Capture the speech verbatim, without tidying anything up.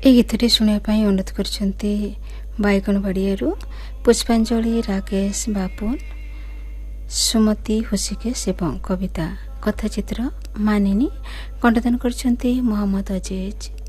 ए गीतटी शुणापी अनुरोध कर बैगणबाड़िया पुष्पांजलि राकेश बापुन सुमति हुसिकेश एवं कविता कथाचित्र मानिनी कंठदान कर मोहम्मद अजीज।